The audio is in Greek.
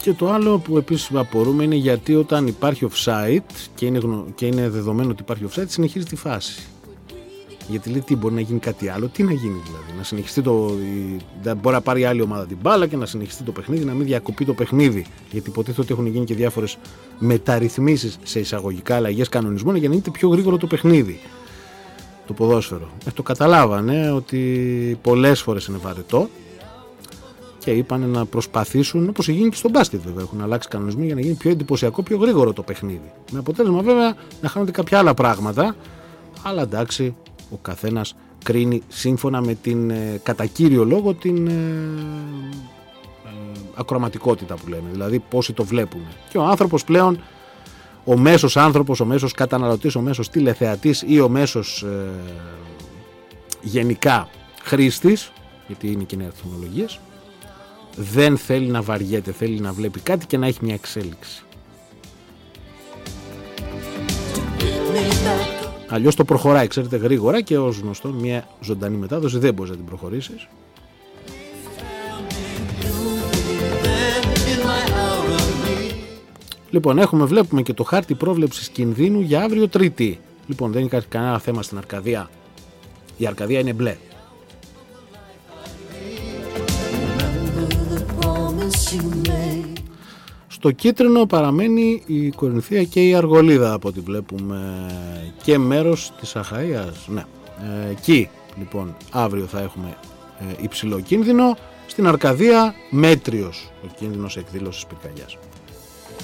Και το άλλο που επίσης απορούμε είναι γιατί όταν υπάρχει offside και είναι δεδομένο ότι υπάρχει offside, συνεχίζει τη φάση. Γιατί λέει τι μπορεί να γίνει κάτι άλλο, τι να γίνει δηλαδή, να συνεχιστεί μπορεί να πάρει άλλη ομάδα την μπάλα και να συνεχιστεί το παιχνίδι, να μην διακοπεί το παιχνίδι. Γιατί υποτίθεται ότι έχουν γίνει και διάφορες μεταρρυθμίσεις σε εισαγωγικά αλλαγές κανονισμών για να είναι πιο γρήγορο το παιχνίδι. Το ποδόσφαιρο. Το καταλάβανε ότι πολλές φορές είναι βαρετό και είπαν να προσπαθήσουν, όπως γίνει και στο μπάσκετ βέβαια. Έχουν αλλάξει κανονισμοί για να γίνει πιο εντυπωσιακό, πιο γρήγορο το παιχνίδι. Με αποτέλεσμα βέβαια να χάνονται κάποια άλλα πράγματα, αλλά εντάξει, ο καθένας κρίνει σύμφωνα με την κατά κύριο λόγο την ακροματικότητα που λέμε, δηλαδή πόσοι το βλέπουν. Και ο άνθρωπος πλέον, ο μέσος άνθρωπος, ο μέσος καταναλωτής, ο μέσος τηλεθεατής ή ο μέσος γενικά χρήστης, γιατί είναι και νέες τεχνολογίες, δεν θέλει να βαριέται, θέλει να βλέπει κάτι και να έχει μια εξέλιξη. Αλλιώς το προχωράει, ξέρετε, γρήγορα και ως γνωστό μια ζωντανή μετάδοση δεν μπορείς να την προχωρήσεις. Λοιπόν, βλέπουμε και το χάρτη πρόβλεψης κινδύνου για αύριο Τρίτη. Λοιπόν, δεν υπάρχει κανένα θέμα στην Αρκαδία. Η Αρκαδία είναι μπλε. Στο κίτρινο παραμένει η Κορινθία και η Αργολίδα από ό,τι βλέπουμε, και μέρος της Αχαΐας. Ναι. Εκεί λοιπόν αύριο θα έχουμε υψηλό κίνδυνο. Στην Αρκαδία μέτριος ο κίνδυνος εκδήλωσης πυρκαγιάς.